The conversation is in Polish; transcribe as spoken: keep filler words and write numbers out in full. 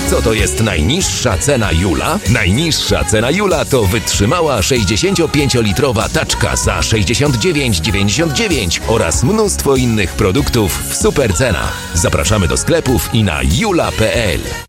Co to jest najniższa cena Jula? Najniższa cena Jula to wytrzymała sześćdziesięciopięciolitrowa taczka za sześćdziesiąt dziewięć dziewięćdziesiąt dziewięć oraz mnóstwo innych produktów w super cenach. Zapraszamy do sklepów i na jula kropka p l.